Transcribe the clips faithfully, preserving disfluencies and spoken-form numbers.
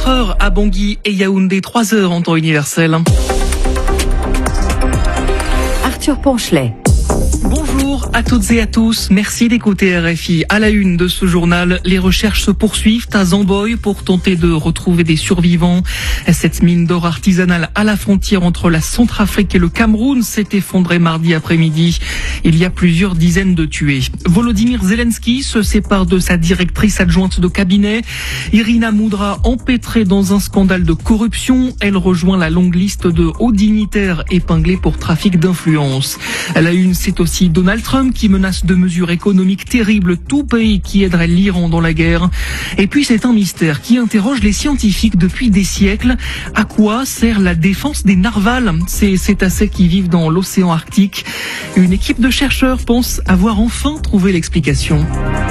quatre heures à Bangui et Yaoundé, trois heures en temps universel. Arthur Ponchelet. Bonjour à toutes et à tous, merci d'écouter R F I. À la une de ce journal, les recherches se poursuivent à Zamboy pour tenter de retrouver des survivants. Cette mine d'or artisanale à la frontière entre la Centrafrique et le Cameroun s'est effondrée mardi après-midi. Il y a plusieurs dizaines de tués. Volodymyr Zelensky se sépare de sa directrice adjointe de cabinet. Irina Moudra, empêtrée dans un scandale de corruption, elle rejoint la longue liste de hauts dignitaires épinglés pour trafic d'influence. À la une, c'est aussi Donald Trump qui menace de mesures économiques terribles tout pays qui aiderait l'Iran dans la guerre. Et puis c'est un mystère qui interroge les scientifiques depuis des siècles. À quoi sert la défense des narvals, ces cétacés qui vivent dans l'océan Arctique? Une équipe de chercheurs pense avoir enfin trouvé l'explication.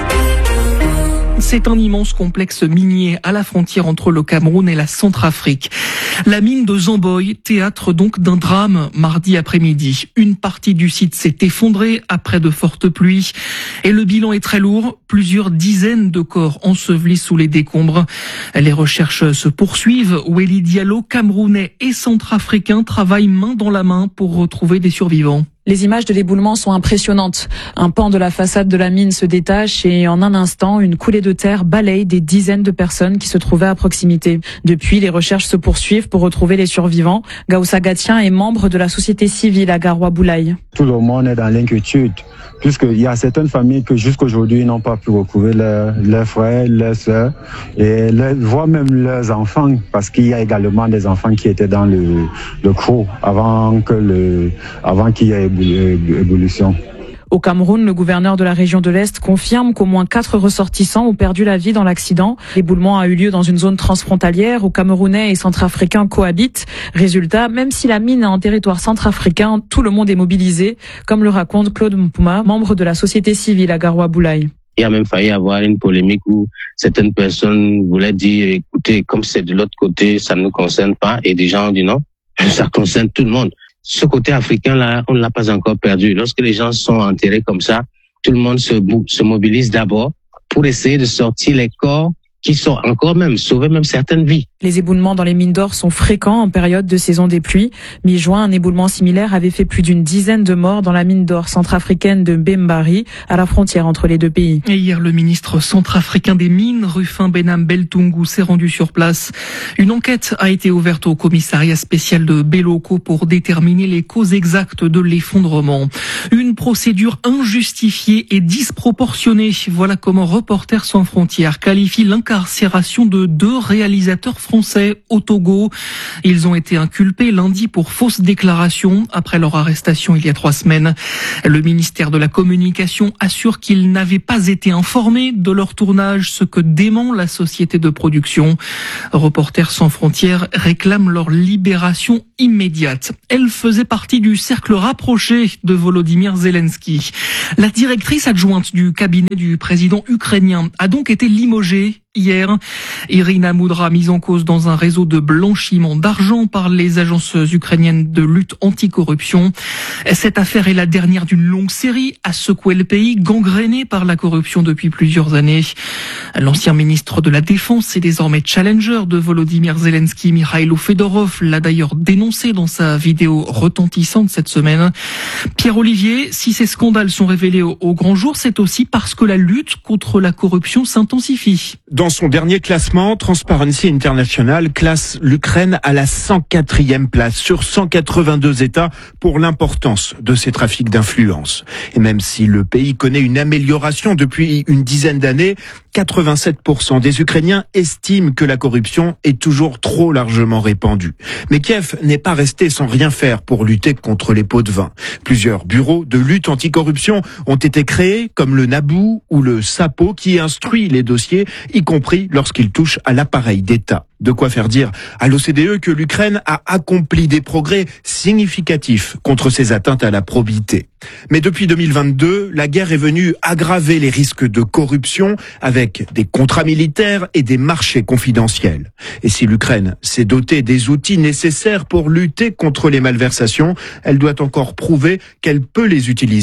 C'est un immense complexe minier à la frontière entre le Cameroun et la Centrafrique. La mine de Zamboy, théâtre donc d'un drame mardi après-midi. Une partie du site s'est effondrée après de fortes pluies et le bilan est très lourd. Plusieurs dizaines de corps ensevelis sous les décombres. Les recherches se poursuivent. Weli Diallo, camerounais et centrafricain, travaillent main dans la main pour retrouver des survivants. Les images de l'éboulement sont impressionnantes. Un pan de la façade de la mine se détache et en un instant, une coulée de terre balaye des dizaines de personnes qui se trouvaient à proximité. Depuis, les recherches se poursuivent pour retrouver les survivants. Gaoussa Gatien est membre de la société civile à Garoua-Boulaye. Tout le monde est dans l'inquiétude, puisqu'il y a certaines familles que jusqu'aujourd'hui n'ont pas pu retrouver leurs leur frères, leurs sœurs, et leur, voire même leurs enfants, parce qu'il y a également des enfants qui étaient dans le, le creux avant que le, avant qu'il y ait ébullition. Au Cameroun, le gouverneur de la région de l'Est confirme qu'au moins quatre ressortissants ont perdu la vie dans l'accident. L'éboulement a eu lieu dans une zone transfrontalière où Camerounais et Centrafricains cohabitent. Résultat, même si la mine est en territoire centrafricain, tout le monde est mobilisé, comme le raconte Claude Mpouma, membre de la société civile à Garoua-Boulaye. Il y a même failli avoir une polémique où certaines personnes voulaient dire, écoutez, comme c'est de l'autre côté, ça ne nous concerne pas. Et des gens ont dit non, ça concerne tout le monde. Ce côté africain-là, on ne l'a pas encore perdu. Lorsque les gens sont enterrés comme ça, tout le monde se, se mobilise d'abord pour essayer de sortir les corps qui sont encore même, sauver même certaines vies. Les éboulements dans les mines d'or sont fréquents en période de saison des pluies. Mi-juin, un éboulement similaire avait fait plus d'une dizaine de morts dans la mine d'or centrafricaine de Bembari, à la frontière entre les deux pays. Et hier, le ministre centrafricain des Mines, Rufin Benam Beltungu, s'est rendu sur place. Une enquête a été ouverte au commissariat spécial de Béloko pour déterminer les causes exactes de l'effondrement. Une procédure injustifiée et disproportionnée. Voilà comment Reporters sans frontières qualifie l'incarcération de deux réalisateurs français au Togo. Ils ont été inculpés lundi pour fausse déclaration après leur arrestation il y a trois semaines. Le ministère de la Communication assure qu'ils n'avaient pas été informés de leur tournage, ce que dément la société de production. Reporters sans frontières réclament leur libération immédiate. Elle faisait partie du cercle rapproché de Volodymyr Zelensky. La directrice adjointe du cabinet du président ukrainien a donc été limogée hier. Irina Moudra, mise en cause dans un réseau de blanchiment d'argent par les agences ukrainiennes de lutte anticorruption. Cette affaire est la dernière d'une longue série à secouer le pays, gangréné par la corruption depuis plusieurs années. L'ancien ministre de la Défense et désormais challenger de Volodymyr Zelensky, Mikhailo Fedorov, l'a d'ailleurs dénoncé dans sa vidéo retentissante cette semaine. Pierre Olivier, si ces scandales sont révélés au, au grand jour, c'est aussi parce que la lutte contre la corruption s'intensifie. Dans son dernier classement, Transparency International classe l'Ukraine à la cent quatrième place sur cent quatre-vingt-deux États pour l'importance de ces trafics d'influence. Et même si le pays connaît une amélioration depuis une dizaine d'années, quatre-vingt-sept pour cent des Ukrainiens estiment que la corruption est toujours trop largement répandue. Mais Kiev n'est pas resté sans rien faire pour lutter contre les pots de vin. Plusieurs bureaux de lutte anticorruption ont été créés, comme le NABU ou le SAPO, qui instruit les dossiers, y compris lorsqu'ils touchent à l'appareil d'État. De quoi faire dire à l'O C D E que l'Ukraine a accompli des progrès significatifs contre ces atteintes à la probité. Mais depuis deux mille vingt-deux, la guerre est venue aggraver les risques de corruption avec des contrats militaires et des marchés confidentiels. Et si l'Ukraine s'est dotée des outils nécessaires pour lutter contre les malversations, elle doit encore prouver qu'elle peut les utiliser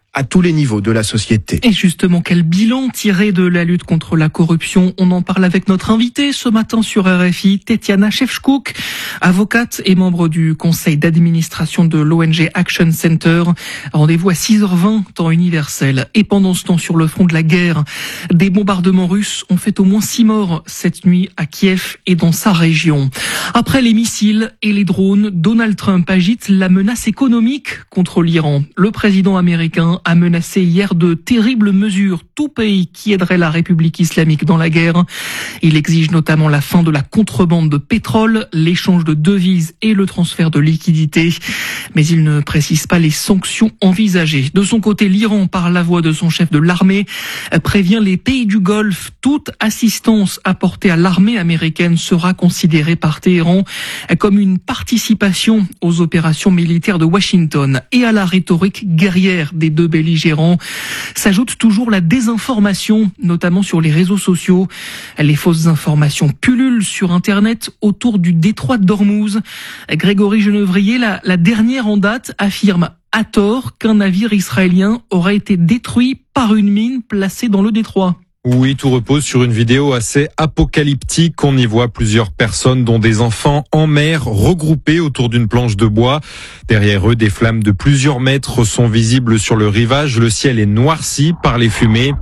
à tous les niveaux de la société. Et justement, quel bilan tirer de la lutte contre la corruption? On en parle avec notre invitée ce matin sur R F I, Tetiana Shevchkouk, avocate et membre du conseil d'administration de l'O N G Action Center. Rendez-vous à six heures vingt, temps universel. Et pendant ce temps, sur le front de la guerre, des bombardements russes ont fait au moins six morts cette nuit à Kiev et dans sa région. Après les missiles et les drones, Donald Trump agite la menace économique contre l'Iran. Le président américain a menacé hier de terribles mesures, tout pays qui aiderait la République islamique dans la guerre. Il exige notamment la fin de la contrebande de pétrole, l'échange de devises et le transfert de liquidités. Mais il ne précise pas les sanctions envisagées. De son côté, l'Iran, par la voix de son chef de l'armée, prévient les pays du Golfe. Toute assistance apportée à l'armée américaine sera considérée par Téhéran comme une participation aux opérations militaires de Washington et à la rhétorique guerrière des deux belligérants. S'ajoute toujours la désinformation, notamment sur les réseaux sociaux. Les fausses informations pullulent sur Internet autour du détroit d'Ormuz. Grégory Genevrier, la, la dernière en date, affirme à tort qu'un navire israélien aurait été détruit par une mine placée dans le détroit. Oui, tout repose sur une vidéo assez apocalyptique. On y voit plusieurs personnes, dont des enfants, en mer, regroupés autour d'une planche de bois. Derrière eux, des flammes de plusieurs mètres sont visibles sur le rivage. Le ciel est noirci par les fumées.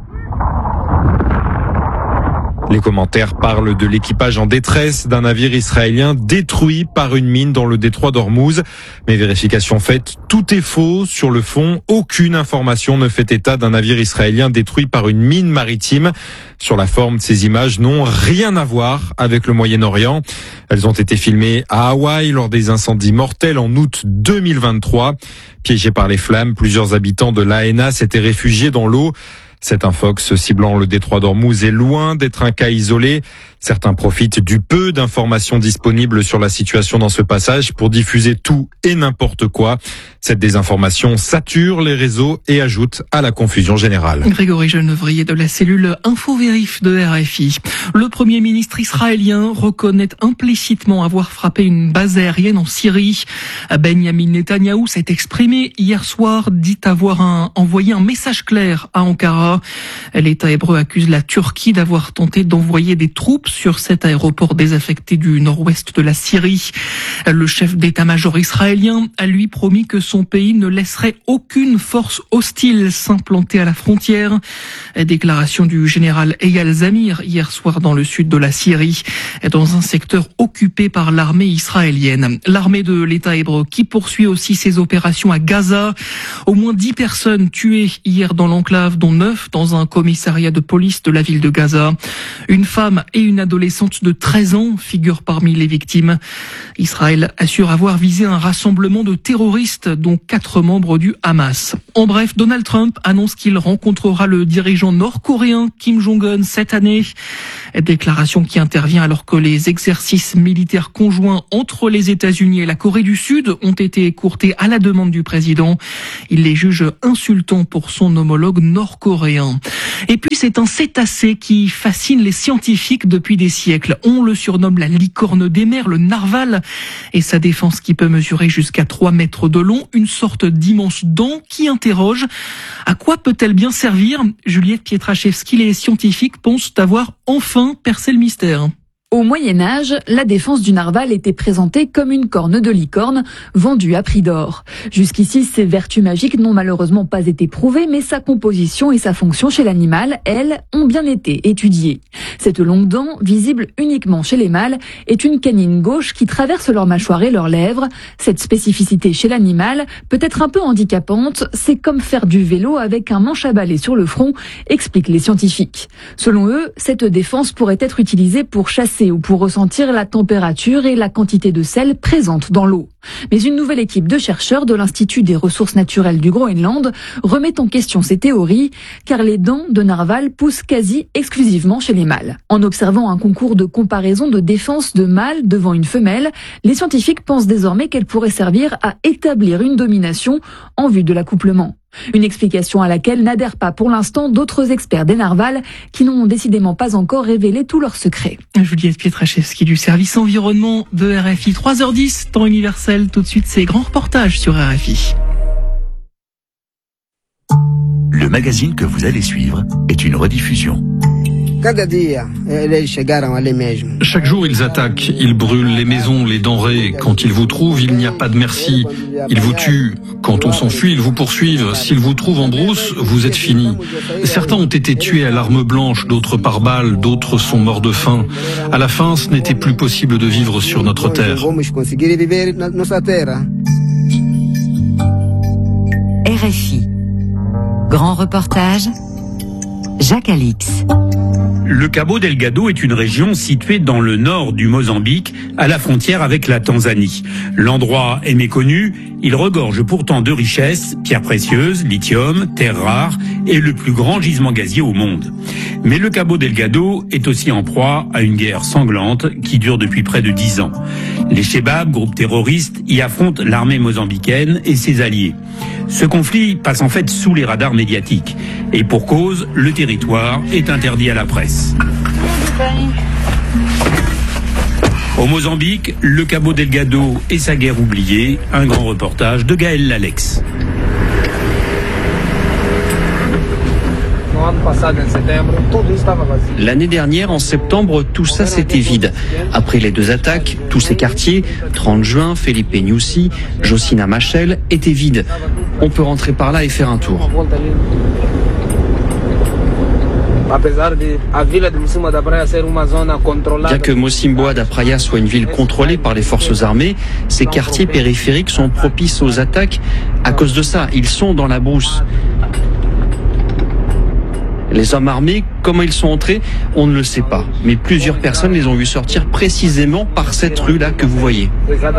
Les commentaires parlent de l'équipage en détresse d'un navire israélien détruit par une mine dans le détroit d'Ormuz. Mais vérification faite, tout est faux. Sur le fond, aucune information ne fait état d'un navire israélien détruit par une mine maritime. Sur la forme, ces images n'ont rien à voir avec le Moyen-Orient. Elles ont été filmées à Hawaï lors des incendies mortels en août deux mille vingt-trois. Piégés par les flammes, plusieurs habitants de l'A N A s'étaient réfugiés dans l'eau. Cet infox ciblant le détroit d'Ormuz est loin d'être un cas isolé. Certains profitent du peu d'informations disponibles sur la situation dans ce passage pour diffuser tout et n'importe quoi. Cette désinformation sature les réseaux et ajoute à la confusion générale. Grégory Genevrier de la cellule InfoVérif de R F I. Le Premier ministre israélien reconnaît implicitement avoir frappé une base aérienne en Syrie. Benjamin Netanyahou s'est exprimé hier soir, dit avoir un, envoyé un message clair à Ankara. L'État hébreu accuse la Turquie d'avoir tenté d'envoyer des troupes sur cet aéroport désaffecté du nord-ouest de la Syrie. Le chef d'état-major israélien a lui promis que son pays ne laisserait aucune force hostile s'implanter à la frontière. Déclaration du général Eyal Zamir hier soir dans le sud de la Syrie, dans un secteur occupé par l'armée israélienne. L'armée de l'État hébreu qui poursuit aussi ses opérations à Gaza. Au moins dix personnes tuées hier dans l'enclave, dont neuf dans un commissariat de police de la ville de Gaza. Une femme et une adolescente de treize ans figurent parmi les victimes. Israël assure avoir visé un rassemblement de terroristes, dont quatre membres du Hamas. En bref, Donald Trump annonce qu'il rencontrera le dirigeant nord-coréen Kim Jong-un cette année. Déclaration qui intervient alors que les exercices militaires conjoints entre les États-Unis et la Corée du Sud ont été écourtés à la demande du président. Il les juge insultants pour son homologue nord-coréen. Et puis c'est un cétacé qui fascine les scientifiques depuis des siècles. On le surnomme la licorne des mers, le narval, et sa défense qui peut mesurer jusqu'à trois mètres de long, une sorte d'immense dent qui interroge. À quoi peut-elle bien servir? Juliette Pietraszewski, les scientifiques pensent avoir enfin percé le mystère. Au Moyen-Âge, la défense du narval était présentée comme une corne de licorne vendue à prix d'or. Jusqu'ici, ses vertus magiques n'ont malheureusement pas été prouvées, mais sa composition et sa fonction chez l'animal, elles, ont bien été étudiées. Cette longue dent, visible uniquement chez les mâles, est une canine gauche qui traverse leur mâchoire et leurs lèvres. Cette spécificité chez l'animal peut être un peu handicapante, c'est comme faire du vélo avec un manche à balai sur le front, expliquent les scientifiques. Selon eux, cette défense pourrait être utilisée pour chasser ou pour ressentir la température et la quantité de sel présente dans l'eau. Mais une nouvelle équipe de chercheurs de l'Institut des ressources naturelles du Groenland remet en question ces théories, car les dents de narval poussent quasi exclusivement chez les mâles. En observant un concours de comparaison de défense de mâles devant une femelle, les scientifiques pensent désormais qu'elle pourrait servir à établir une domination en vue de l'accouplement. Une explication à laquelle n'adhèrent pas pour l'instant d'autres experts des narvals qui n'ont décidément pas encore révélé tous leurs secrets. Juliette Pietraszewski du service environnement de R F I. trois heures dix, temps universel. Tout de suite, c'est grand reportage sur R F I. Le magazine que vous allez suivre est une rediffusion. Chaque jour, ils attaquent, ils brûlent les maisons, les denrées. Quand ils vous trouvent, il n'y a pas de merci. Ils vous tuent. Quand on s'enfuit, ils vous poursuivent. S'ils vous trouvent en brousse, vous êtes finis. Certains ont été tués à l'arme blanche, d'autres par balle, d'autres sont morts de faim. À la fin, ce n'était plus possible de vivre sur notre terre. R F I. Grand reportage, Jacques Alix. Le Cabo Delgado est une région située dans le nord du Mozambique, à la frontière avec la Tanzanie. L'endroit est méconnu, il regorge pourtant de richesses, pierres précieuses, lithium, terres rares et le plus grand gisement gazier au monde. Mais le Cabo Delgado est aussi en proie à une guerre sanglante qui dure depuis près de dix ans. Les Chebab, groupe terroriste, y affrontent l'armée mozambicaine et ses alliés. Ce conflit passe en fait sous les radars médiatiques. Et pour cause, le territoire est interdit à la presse. Au Mozambique, le Cabo Delgado et sa guerre oubliée, un grand reportage de Gaël Lalex. L'année dernière, en septembre, tout ça c'était vide. Après les deux attaques, tous ces quartiers, trente juin, Felipe Nyusi, Josina Machel, étaient vides. On peut rentrer par là et faire un tour. Bien que Mocimboa da Praia soit une ville contrôlée par les forces armées, ces quartiers périphériques sont propices aux attaques. À cause de ça, ils sont dans la brousse. Les hommes armés, comment ils sont entrés, on ne le sait pas. Mais plusieurs personnes les ont vus sortir précisément par cette rue-là que vous voyez.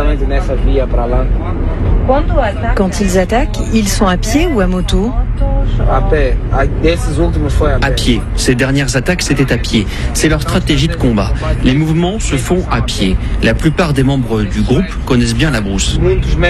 Quand ils attaquent, ils sont à pied ou à moto ? À pied. Ces dernières attaques, c'était à pied. C'est leur stratégie de combat. Les mouvements se font à pied. La plupart des membres du groupe connaissent bien la brousse.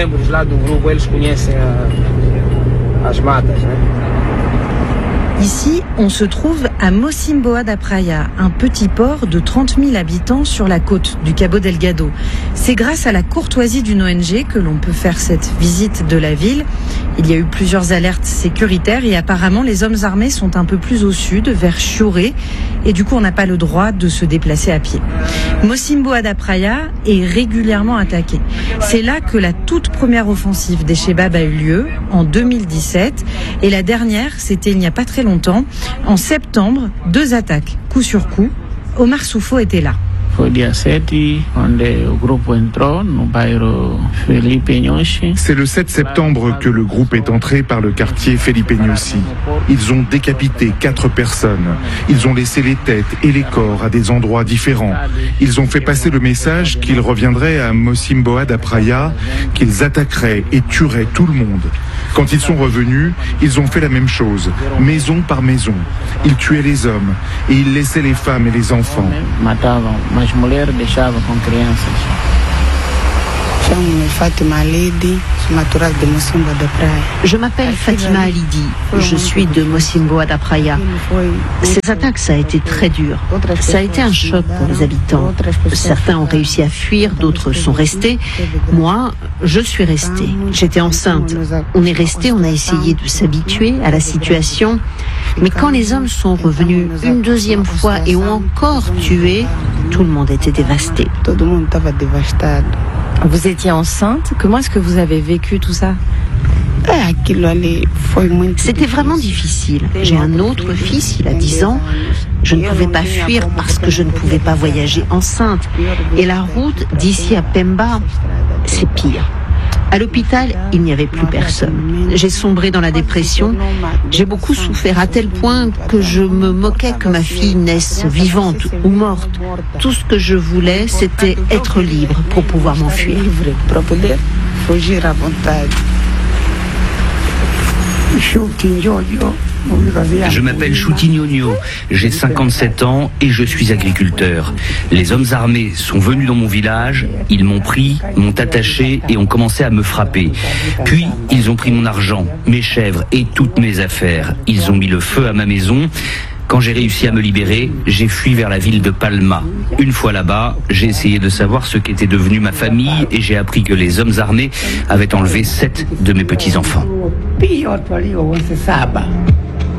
Ici, on se trouve à Mocimboa da Praia, un petit port de trente mille habitants sur la côte du Cabo Delgado. C'est grâce à la courtoisie d'une O N G que l'on peut faire cette visite de la ville. Il y a eu plusieurs alertes sécuritaires et apparemment les hommes armés sont un peu plus au sud, vers Chioré, et du coup on n'a pas le droit de se déplacer à pied. Mocimboa da Praia est régulièrement attaqué. C'est là que la toute première offensive des Chebab a eu lieu, en deux mille dix-sept, et la dernière, c'était il n'y a pas très longtemps. Longtemps. En septembre, deux attaques, coup sur coup. Omar Soufo était là. C'est le sept septembre que le groupe est entré par le quartier Felipe Nyusi. Ils ont décapité quatre personnes. Ils ont laissé les têtes et les corps à des endroits différents. Ils ont fait passer le message qu'ils reviendraient à Mocimboa da Praia, qu'ils attaqueraient et tueraient tout le monde. Quand ils sont revenus, ils ont fait la même chose, maison par maison. Ils tuaient les hommes et ils laissaient les femmes et les enfants. Je m'appelle Fatima Alidi, je suis de Mocimboa da Praia. Ces attaques, ça a été très dur. Ça a été un choc pour les habitants. Certains ont réussi à fuir, d'autres sont restés. Moi, je suis restée. J'étais enceinte. On est resté, on a essayé de s'habituer à la situation. Mais quand les hommes sont revenus une deuxième fois et ont encore tué, tout le monde était dévasté. Vous étiez enceinte. Comment est-ce que vous avez vécu tout ça ? C'était vraiment difficile. J'ai un autre fils, il a dix ans. Je ne pouvais pas fuir parce que je ne pouvais pas voyager enceinte. Et la route d'ici à Pemba, c'est pire. À l'hôpital, il n'y avait plus personne. J'ai sombré dans la dépression. J'ai beaucoup souffert à tel point que je me moquais que ma fille naisse vivante ou morte. Tout ce que je voulais, c'était être libre pour pouvoir m'enfuir. Je m'appelle Choutinho, j'ai cinquante-sept ans et je suis agriculteur. Les hommes armés sont venus dans mon village, ils m'ont pris, m'ont attaché et ont commencé à me frapper. Puis, ils ont pris mon argent, mes chèvres et toutes mes affaires. Ils ont mis le feu à ma maison. Quand j'ai réussi à me libérer, j'ai fui vers la ville de Palma. Une fois là-bas, j'ai essayé de savoir ce qu'était devenu ma famille et j'ai appris que les hommes armés avaient enlevé sept de mes petits-enfants.